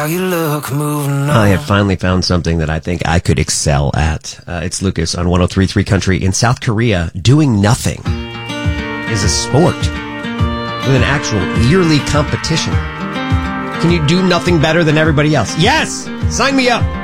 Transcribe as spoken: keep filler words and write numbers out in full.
How you look moving on. I have finally found something that I think I could excel at. Uh, it's Lucas on one oh three point three Country. In South Korea, doing nothing is a sport with an actual yearly competition. Can you do nothing better than everybody else? Yes! Sign me up!